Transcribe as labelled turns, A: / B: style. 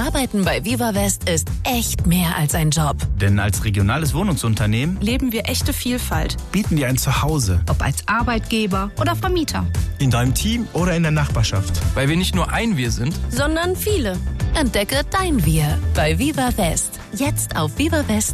A: Arbeiten bei Viva West ist echt mehr als ein Job.
B: Denn als regionales Wohnungsunternehmen
C: leben wir echte Vielfalt.
D: Bieten dir ein Zuhause.
E: Ob als Arbeitgeber oder Vermieter.
D: In deinem Team oder in der Nachbarschaft.
F: Weil wir nicht nur ein Wir sind,
A: sondern viele. Entdecke dein Wir bei Viva West. Jetzt auf vivawest.de.